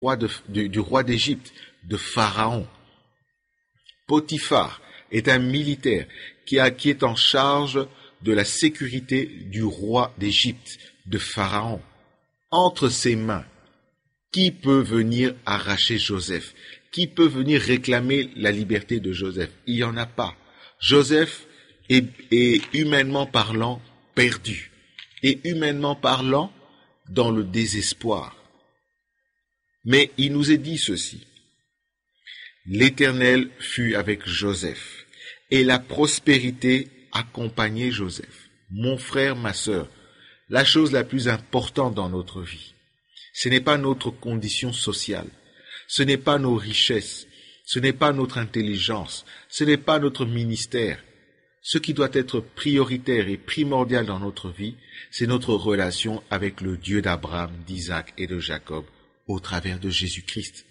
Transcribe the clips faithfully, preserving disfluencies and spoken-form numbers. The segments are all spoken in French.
roi de, du, du roi d'Égypte, de Pharaon. Potiphar est un militaire qui, a, qui est en charge de la sécurité du roi d'Égypte, de Pharaon. Entre ses mains, qui peut venir arracher Joseph? Qui peut venir réclamer la liberté de Joseph? Il n'y en a pas. Joseph est, est humainement parlant perdu. Et humainement parlant dans le désespoir. Mais il nous est dit ceci. L'Éternel fut avec Joseph et la prospérité accompagnait Joseph. Mon frère, ma sœur, la chose la plus importante dans notre vie, ce n'est pas notre condition sociale, ce n'est pas nos richesses, ce n'est pas notre intelligence, ce n'est pas notre ministère. Ce qui doit être prioritaire et primordial dans notre vie, c'est notre relation avec le Dieu d'Abraham, d'Isaac et de Jacob au travers de Jésus-Christ.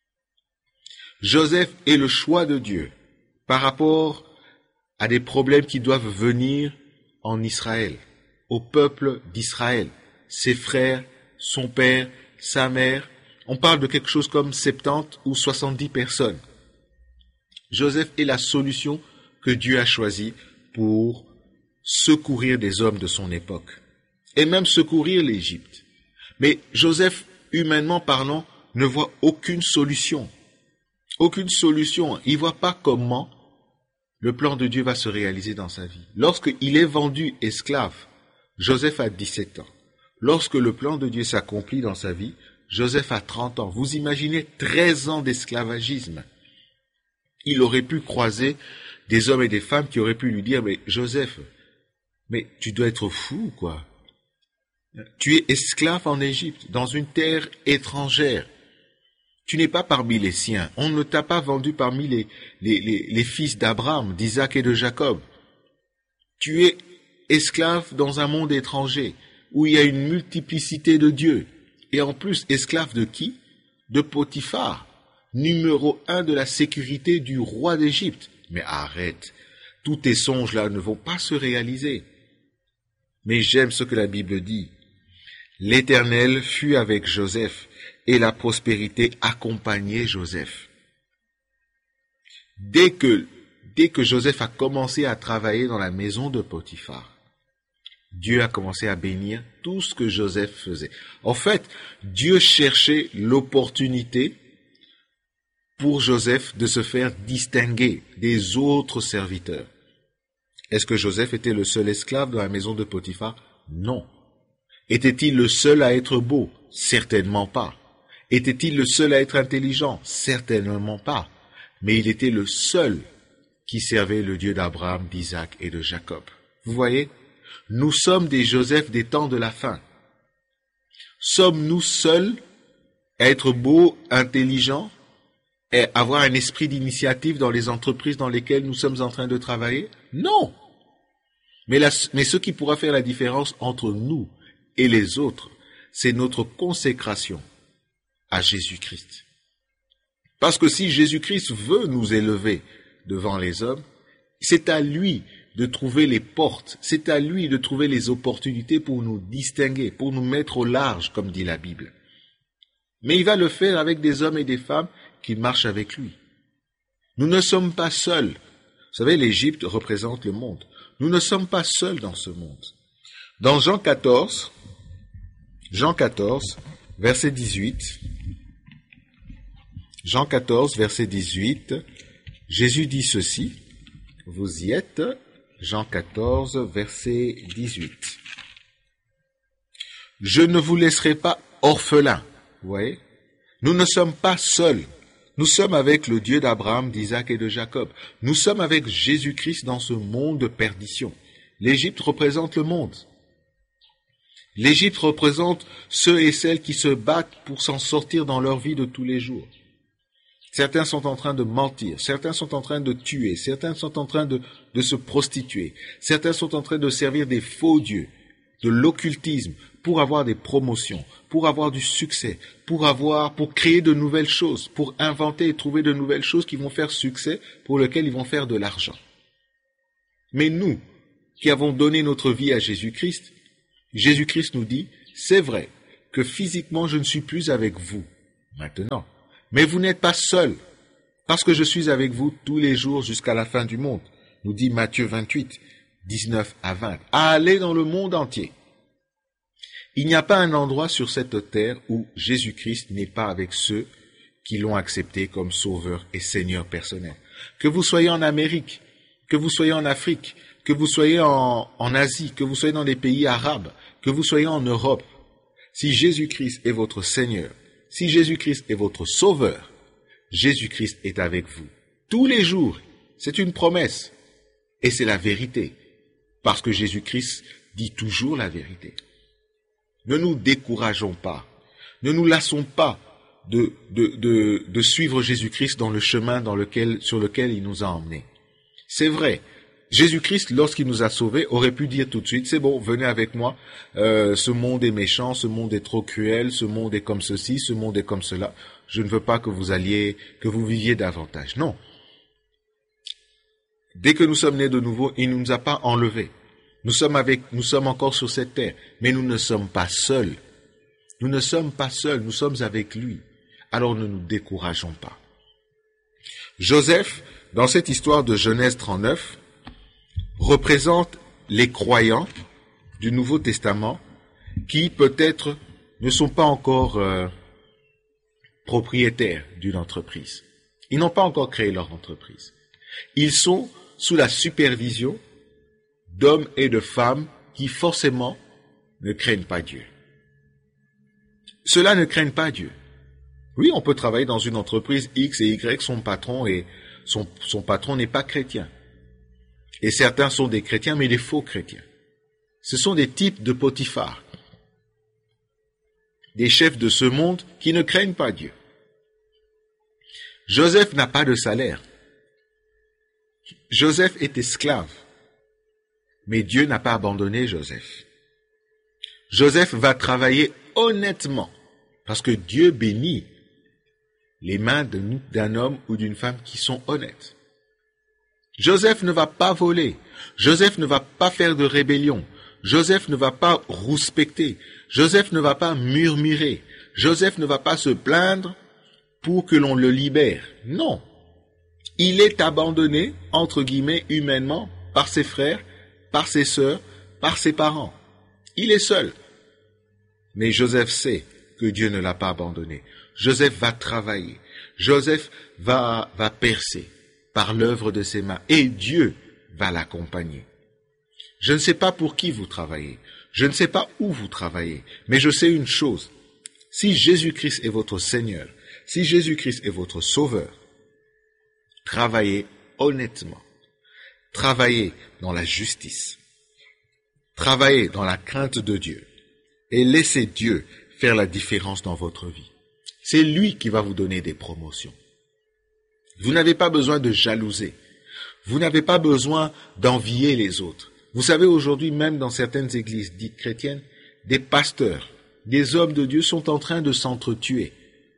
Joseph est le choix de Dieu par rapport à des problèmes qui doivent venir en Israël, au peuple d'Israël, ses frères, son père, sa mère. On parle de quelque chose comme soixante ou soixante-dix personnes. Joseph est la solution que Dieu a choisie pour secourir des hommes de son époque, et même secourir l'Égypte. Mais Joseph, humainement parlant, ne voit aucune solution. Aucune solution. Il ne voit pas comment le plan de Dieu va se réaliser dans sa vie. Lorsqu'il est vendu esclave, Joseph a dix-sept ans. Lorsque le plan de Dieu s'accomplit dans sa vie, Joseph a trente ans. Vous imaginez treize ans d'esclavagisme. Il aurait pu croiser des hommes et des femmes qui auraient pu lui dire, mais Joseph, mais tu dois être fou, quoi. Tu es esclave en Égypte, dans une terre étrangère. Tu n'es pas parmi les siens. On ne t'a pas vendu parmi les, les, les, les fils d'Abraham, d'Isaac et de Jacob. Tu es esclave dans un monde étranger, où il y a une multiplicité de dieux. Et en plus, esclave de qui? De Potiphar, numéro un de la sécurité du roi d'Égypte. Mais arrête, tous tes songes là ne vont pas se réaliser. Mais j'aime ce que la Bible dit. L'Éternel fut avec Joseph et la prospérité accompagnait Joseph. Dès que, dès que Joseph a commencé à travailler dans la maison de Potiphar, Dieu a commencé à bénir tout ce que Joseph faisait. En fait, Dieu cherchait l'opportunité pour Joseph de se faire distinguer des autres serviteurs. Est-ce que Joseph était le seul esclave dans la maison de Potiphar? Non. Était-il le seul à être beau? Certainement pas. Était-il le seul à être intelligent? Certainement pas. Mais il était le seul qui servait le Dieu d'Abraham, d'Isaac et de Jacob. Vous voyez? Nous sommes des Joseph des temps de la fin. Sommes-nous seuls à être beaux, intelligents, et avoir un esprit d'initiative dans les entreprises dans lesquelles nous sommes en train de travailler? Non. Mais, la, mais ce qui pourra faire la différence entre nous et les autres, c'est notre consécration à Jésus-Christ. Parce que si Jésus-Christ veut nous élever devant les hommes, c'est à lui de trouver les portes, c'est à lui de trouver les opportunités pour nous distinguer, pour nous mettre au large, comme dit la Bible. Mais il va le faire avec des hommes et des femmes qui marchent avec lui. Nous ne sommes pas seuls. Vous savez, l'Égypte représente le monde. Nous ne sommes pas seuls dans ce monde. Dans Jean quatorze, Jean quatorze, verset dix-huit, Jean quatorze, verset dix-huit, Jésus dit ceci, vous y êtes, Jean quatorze, verset dix-huit. Je ne vous laisserai pas orphelins, vous voyez? Nous ne sommes pas seuls. Nous sommes avec le Dieu d'Abraham, d'Isaac et de Jacob. Nous sommes avec Jésus-Christ dans ce monde de perdition. L'Égypte représente le monde. L'Égypte représente ceux et celles qui se battent pour s'en sortir dans leur vie de tous les jours. Certains sont en train de mentir, certains sont en train de tuer, certains sont en train de, de se prostituer, certains sont en train de servir des faux dieux, de l'occultisme, pour avoir des promotions, pour avoir du succès, pour avoir, pour créer de nouvelles choses, pour inventer et trouver de nouvelles choses qui vont faire succès, pour lesquelles ils vont faire de l'argent. Mais nous, qui avons donné notre vie à Jésus-Christ, Jésus-Christ nous dit, c'est vrai que physiquement je ne suis plus avec vous, maintenant. Mais vous n'êtes pas seul, parce que je suis avec vous tous les jours jusqu'à la fin du monde, nous dit Matthieu vingt-huit, dix-neuf à vingt. Allez dans le monde entier. Il n'y a pas un endroit sur cette terre où Jésus-Christ n'est pas avec ceux qui l'ont accepté comme sauveur et seigneur personnel. Que vous soyez en Amérique, que vous soyez en Afrique, que vous soyez en, en Asie, que vous soyez dans des pays arabes, que vous soyez en Europe, si Jésus-Christ est votre Seigneur, si Jésus-Christ est votre Sauveur, Jésus-Christ est avec vous. Tous les jours, c'est une promesse. Et c'est la vérité. Parce que Jésus-Christ dit toujours la vérité. Ne nous décourageons pas. Ne nous lassons pas de, de, de, de suivre Jésus-Christ dans le chemin dans lequel, sur lequel il nous a emmenés. C'est vrai. Jésus-Christ, lorsqu'il nous a sauvés, aurait pu dire tout de suite, c'est bon, venez avec moi, euh, ce monde est méchant, ce monde est trop cruel, ce monde est comme ceci, ce monde est comme cela. Je ne veux pas que vous alliez, que vous viviez davantage. Non. Dès que nous sommes nés de nouveau, il ne nous a pas enlevés. Nous sommes avec, nous sommes encore sur cette terre, mais nous ne sommes pas seuls. Nous ne sommes pas seuls, nous sommes avec lui. Alors ne nous décourageons pas. Joseph, dans cette histoire de Genèse trente-neuf, représente les croyants du Nouveau Testament qui peut-être ne sont pas encore euh, propriétaires d'une entreprise. Ils n'ont pas encore créé leur entreprise. Ils sont sous la supervision d'hommes et de femmes qui forcément ne craignent pas Dieu. Ceux-là ne craignent pas Dieu. Oui, on peut travailler dans une entreprise X et Y, son patron et son, son patron n'est pas chrétien. Et certains sont des chrétiens, mais des faux chrétiens. Ce sont des types de Potiphar, des chefs de ce monde qui ne craignent pas Dieu. Joseph n'a pas de salaire. Joseph est esclave. Mais Dieu n'a pas abandonné Joseph. Joseph va travailler honnêtement, parce que Dieu bénit les mains d'un homme ou d'une femme qui sont honnêtes. Joseph ne va pas voler. Joseph ne va pas faire de rébellion. Joseph ne va pas rouspecter. Joseph ne va pas murmurer. Joseph ne va pas se plaindre pour que l'on le libère. Non. Il est abandonné, entre guillemets, humainement, par ses frères, par ses sœurs, par ses parents. Il est seul. Mais Joseph sait que Dieu ne l'a pas abandonné. Joseph va travailler. Joseph va, va percer par l'œuvre de ses mains. Et Dieu va l'accompagner. Je ne sais pas pour qui vous travaillez. Je ne sais pas où vous travaillez. Mais je sais une chose. Si Jésus-Christ est votre Seigneur, si Jésus-Christ est votre Sauveur, travaillez honnêtement. Travaillez dans la justice. Travaillez dans la crainte de Dieu. Et laissez Dieu faire la différence dans votre vie. C'est lui qui va vous donner des promotions. Vous n'avez pas besoin de jalouser. Vous n'avez pas besoin d'envier les autres. Vous savez, aujourd'hui, même dans certaines églises dites chrétiennes, des pasteurs, des hommes de Dieu sont en train de s'entretuer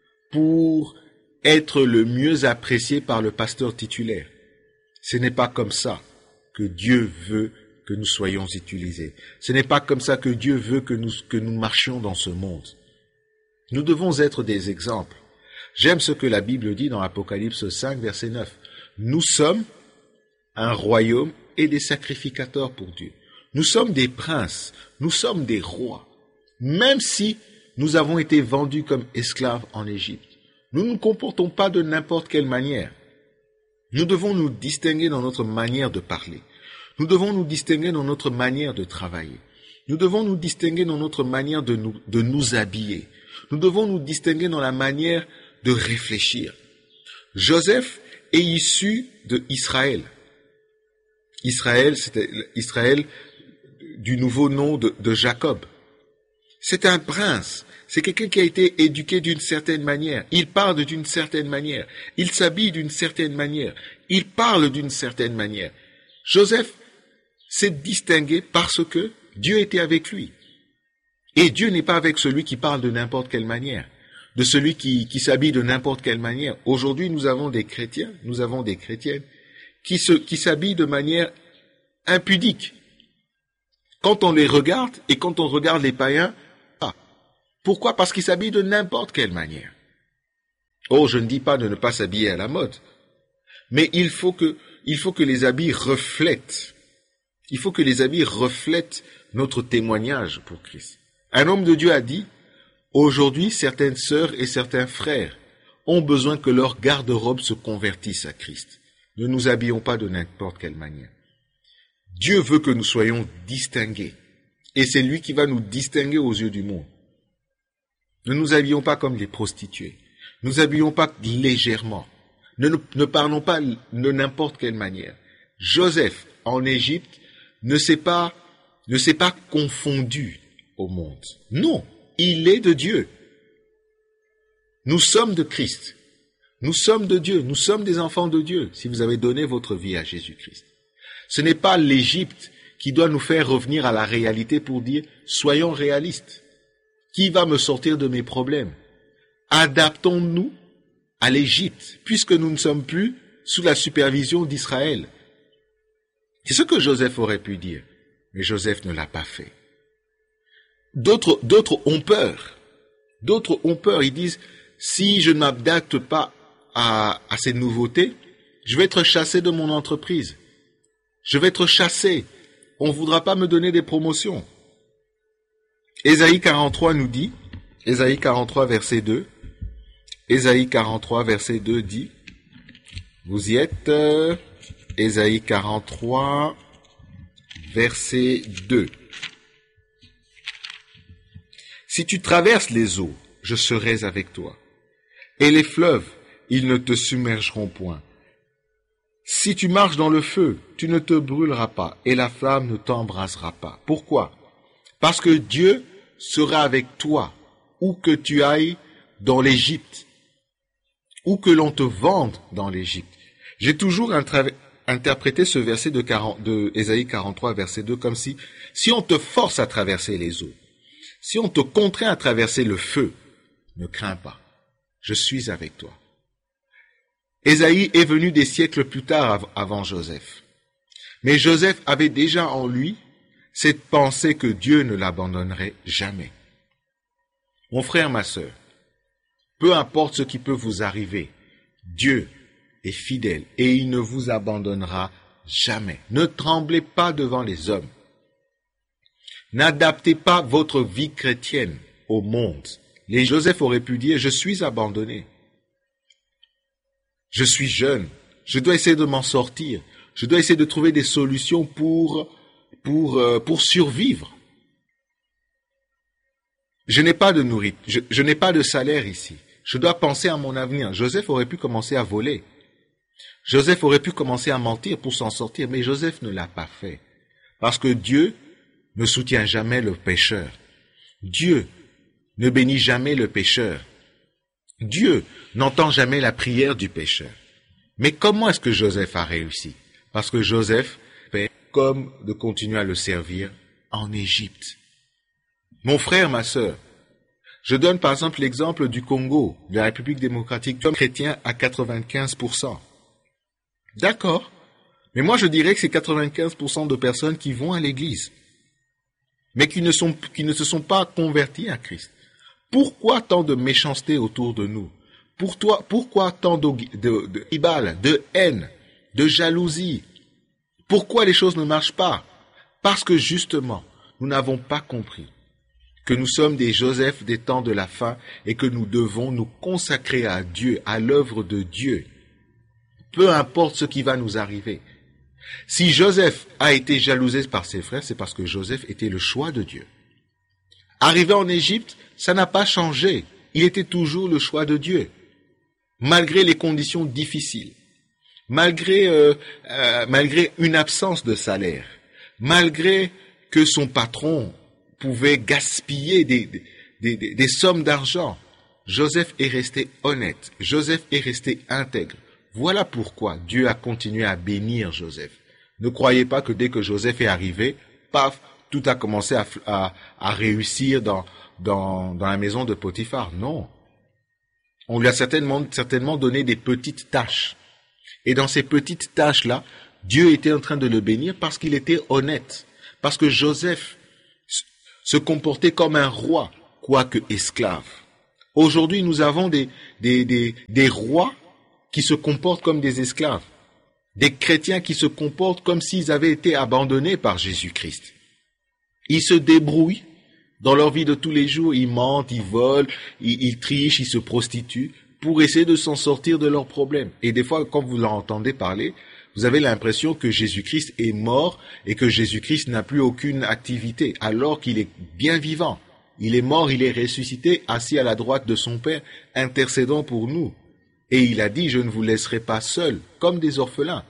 pour être le mieux apprécié par le pasteur titulaire. Ce n'est pas comme ça que Dieu veut que nous soyons utilisés. Ce n'est pas comme ça que Dieu veut que nous, que nous marchions dans ce monde. Nous devons être des exemples. J'aime ce que la Bible dit dans Apocalypse cinq, verset neuf. Nous sommes un royaume et des sacrificateurs pour Dieu. Nous sommes des princes, nous sommes des rois. Même si nous avons été vendus comme esclaves en Égypte, nous ne nous comportons pas de n'importe quelle manière. Nous devons nous distinguer dans notre manière de parler. Nous devons nous distinguer dans notre manière de travailler. Nous devons nous distinguer dans notre manière de nous, de nous habiller. Nous devons nous distinguer dans la manière de réfléchir. Joseph est issu de Israël. Israël, c'était Israël du nouveau nom de, de Jacob. C'est un prince. C'est quelqu'un qui a été éduqué d'une certaine manière. Il parle d'une certaine manière. Il s'habille d'une certaine manière. Il parle d'une certaine manière. Joseph s'est distingué parce que Dieu était avec lui. Et Dieu n'est pas avec celui qui parle de n'importe quelle manière, de celui qui, qui s'habille de n'importe quelle manière. Aujourd'hui, nous avons des chrétiens, nous avons des chrétiennes qui se, qui s'habillent de manière impudique. Quand on les regarde et quand on regarde les païens, ah, pourquoi? Parce qu'ils s'habillent de n'importe quelle manière. Oh, je ne dis pas de ne pas s'habiller à la mode, mais il faut que, il faut que les habits reflètent, il faut que les habits reflètent notre témoignage pour Christ. Un homme de Dieu a dit, aujourd'hui, certaines sœurs et certains frères ont besoin que leur garde-robe se convertisse à Christ. Ne nous habillons pas de n'importe quelle manière. Dieu veut que nous soyons distingués. Et c'est lui qui va nous distinguer aux yeux du monde. Ne nous habillons pas comme les prostituées. Ne nous habillons pas légèrement. Ne, ne parlons pas de n'importe quelle manière. Joseph, en Égypte, ne s'est pas, ne s'est pas confondu au monde. Non, il est de Dieu. Nous sommes de Christ. Nous sommes de Dieu. Nous sommes des enfants de Dieu si vous avez donné votre vie à Jésus-Christ. Ce n'est pas l'Égypte qui doit nous faire revenir à la réalité pour dire « soyons réalistes ». Qui va me sortir de mes problèmes? Adaptons-nous à l'Égypte, puisque nous ne sommes plus sous la supervision d'Israël. C'est ce que Joseph aurait pu dire, mais Joseph ne l'a pas fait. D'autres, d'autres ont peur. D'autres ont peur. Ils disent « si je ne m'adapte pas à, à ces nouveautés, je vais être chassé de mon entreprise. Je vais être chassé. On ne voudra pas me donner des promotions. » Ésaïe quarante-trois nous dit, Ésaïe quarante-trois verset deux, Ésaïe quarante-trois verset deux dit, vous y êtes, euh, Ésaïe quarante-trois verset deux. Si tu traverses les eaux, je serai avec toi, et les fleuves, ils ne te submergeront point. Si tu marches dans le feu, tu ne te brûleras pas, et la flamme ne t'embrasera pas. Pourquoi? Parce que Dieu sera avec toi, où que tu ailles dans l'Égypte, où que l'on te vende dans l'Égypte. J'ai toujours intra- interprété ce verset de, quarante, de Ésaïe quarante-trois, verset deux, comme si, si on te force à traverser les eaux, si on te contraint à traverser le feu, ne crains pas, je suis avec toi. Ésaïe est venu des siècles plus tard avant Joseph. Mais Joseph avait déjà en lui cette pensée que Dieu ne l'abandonnerait jamais. Mon frère, ma sœur, peu importe ce qui peut vous arriver, Dieu est fidèle et il ne vous abandonnera jamais. Ne tremblez pas devant les hommes. N'adaptez pas votre vie chrétienne au monde. Les Joseph auraient pu dire, je suis abandonné. Je suis jeune. Je dois essayer de m'en sortir. Je dois essayer de trouver des solutions pour, pour, euh, pour survivre. Je n'ai pas de nourriture. Je, je n'ai pas de salaire ici. Je dois penser à mon avenir. Joseph aurait pu commencer à voler. Joseph aurait pu commencer à mentir pour s'en sortir, mais Joseph ne l'a pas fait. Parce que Dieu ne soutient jamais le pécheur. Dieu ne bénit jamais le pécheur. Dieu n'entend jamais la prière du pécheur. Mais comment est-ce que Joseph a réussi? Parce que Joseph fait comme de continuer à le servir en Égypte. Mon frère, ma sœur, je donne par exemple l'exemple du Congo, de la République démocratique du chrétien à quatre-vingt-quinze pour cent. D'accord, mais moi je dirais que c'est quatre-vingt-quinze pour cent de personnes qui vont à l'église, mais qui ne sont, qui ne se sont pas converties à Christ. Pourquoi tant de méchanceté autour de nous? Pour toi, pourquoi tant de, de, de ribale, de haine, de jalousie? Pourquoi les choses ne marchent pas? Parce que justement, nous n'avons pas compris que nous sommes des Joseph des temps de la fin et que nous devons nous consacrer à Dieu, à l'œuvre de Dieu. Peu importe ce qui va nous arriver. Si Joseph a été jalousé par ses frères, c'est parce que Joseph était le choix de Dieu. Arrivé en Égypte, ça n'a pas changé. Il était toujours le choix de Dieu. Malgré les conditions difficiles, malgré, euh, euh, malgré une absence de salaire, malgré que son patron pouvait gaspiller des, des, des, des sommes d'argent, Joseph est resté honnête, Joseph est resté intègre. Voilà pourquoi Dieu a continué à bénir Joseph. Ne croyez pas que dès que Joseph est arrivé, paf, tout a commencé à, à, à réussir dans, dans, dans la maison de Potiphar. Non. On lui a certainement, certainement donné des petites tâches. Et dans ces petites tâches-là, Dieu était en train de le bénir parce qu'il était honnête. Parce que Joseph se comportait comme un roi, quoique esclave. Aujourd'hui, nous avons des, des, des, des rois qui se comportent comme des esclaves. Des chrétiens qui se comportent comme s'ils avaient été abandonnés par Jésus-Christ. Ils se débrouillent dans leur vie de tous les jours, ils mentent, ils volent, ils, ils trichent, ils se prostituent pour essayer de s'en sortir de leurs problèmes. Et des fois, quand vous leur entendez parler, vous avez l'impression que Jésus-Christ est mort et que Jésus-Christ n'a plus aucune activité, alors qu'il est bien vivant. Il est mort, il est ressuscité, assis à la droite de son Père, intercédant pour nous. Et il a dit, je ne vous laisserai pas seuls, comme des orphelins.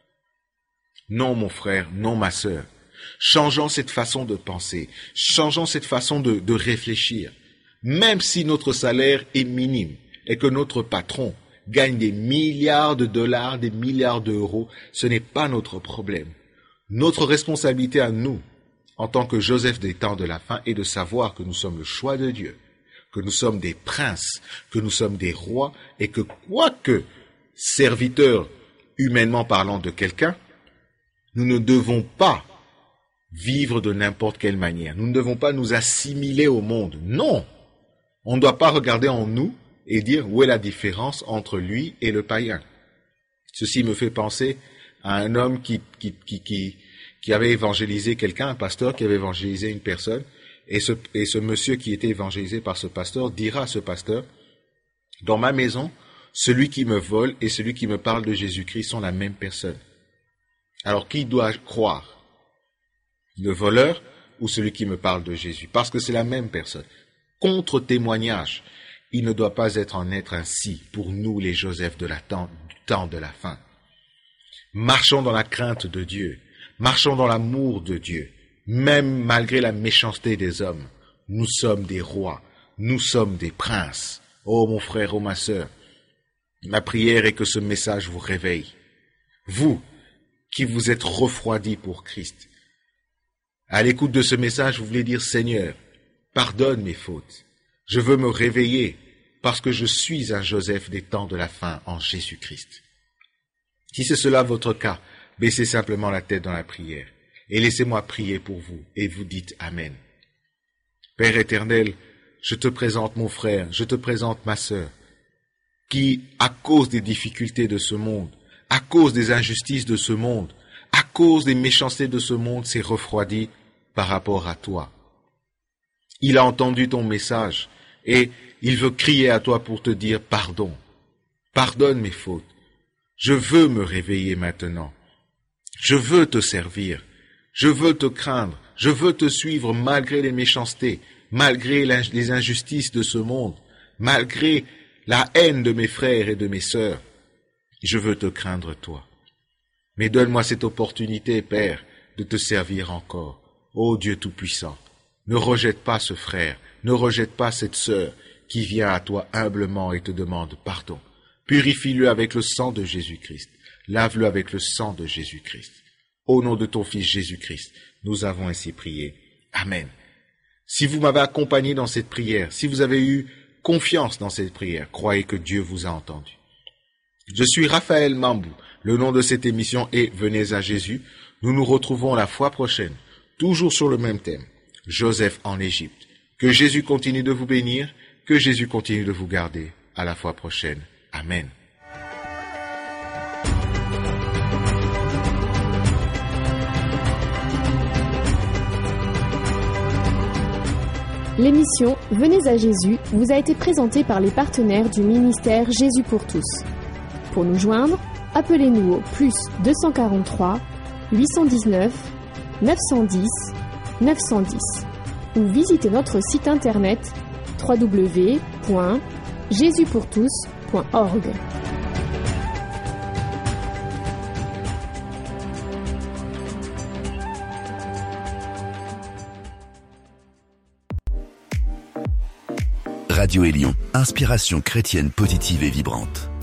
Non, mon frère, non, ma sœur. Changeons cette façon de penser, changeons cette façon de, de réfléchir. Même si notre salaire est minime et que notre patron gagne des milliards de dollars, des milliards d'euros, ce n'est pas notre problème. Notre responsabilité à nous, en tant que Joseph des temps de la fin, est de savoir que nous sommes le choix de Dieu, que nous sommes des princes, que nous sommes des rois, et que quoique serviteurs, humainement parlant, de quelqu'un, nous ne devons pas vivre de n'importe quelle manière. Nous ne devons pas nous assimiler au monde. Non! On ne doit pas regarder en nous et dire où est la différence entre lui et le païen. Ceci me fait penser à un homme qui, qui, qui, qui, qui avait évangélisé quelqu'un, un pasteur qui avait évangélisé une personne, et ce, et ce monsieur qui était évangélisé par ce pasteur dira à ce pasteur, dans ma maison, celui qui me vole et celui qui me parle de Jésus-Christ sont la même personne. Alors qui doit croire? Le voleur ou celui qui me parle de Jésus? Parce que c'est la même personne. Contre-témoignage, il ne doit pas être en être ainsi pour nous les Joseph de la temps, du temps de la fin. Marchons dans la crainte de Dieu, marchons dans l'amour de Dieu, même malgré la méchanceté des hommes. Nous sommes des rois, nous sommes des princes. Oh mon frère, oh ma sœur, ma prière est que ce message vous réveille. Vous, qui vous êtes refroidis pour Christ, à l'écoute de ce message, vous voulez dire, Seigneur, pardonne mes fautes. Je veux me réveiller parce que je suis un Joseph des temps de la fin en Jésus-Christ. Si c'est cela votre cas, baissez simplement la tête dans la prière et laissez-moi prier pour vous et vous dites Amen. Père éternel, je te présente mon frère, je te présente ma sœur, qui, à cause des difficultés de ce monde, à cause des injustices de ce monde, à cause des méchancetés de ce monde, s'est refroidi par rapport à toi. Il a entendu ton message et il veut crier à toi pour te dire pardon. Pardonne mes fautes. Je veux me réveiller maintenant. Je veux te servir. Je veux te craindre. Je veux te suivre malgré les méchancetés, malgré les injustices de ce monde, malgré la haine de mes frères et de mes sœurs. Je veux te craindre toi. Mais donne-moi cette opportunité, Père, de te servir encore. Ô Dieu Tout-Puissant, ne rejette pas ce frère, ne rejette pas cette sœur qui vient à toi humblement et te demande pardon. Purifie-le avec le sang de Jésus-Christ. Lave-le avec le sang de Jésus-Christ. Au nom de ton Fils Jésus-Christ, nous avons ainsi prié. Amen. Si vous m'avez accompagné dans cette prière, si vous avez eu confiance dans cette prière, croyez que Dieu vous a entendu. Je suis Raphaël Mambou. Le nom de cette émission est Venez à Jésus. Nous nous retrouvons la fois prochaine, toujours sur le même thème, Joseph en Égypte. Que Jésus continue de vous bénir, que Jésus continue de vous garder. À la fois prochaine. Amen. L'émission Venez à Jésus vous a été présentée par les partenaires du ministère Jésus pour tous. Pour nous joindre, appelez-nous au plus deux cent quarante-trois, huit cent dix-neuf, neuf cent dix, neuf cent dix ou visitez notre site internet w w w point jésus pour tous point org. Radio Élion, inspiration chrétienne positive et vibrante.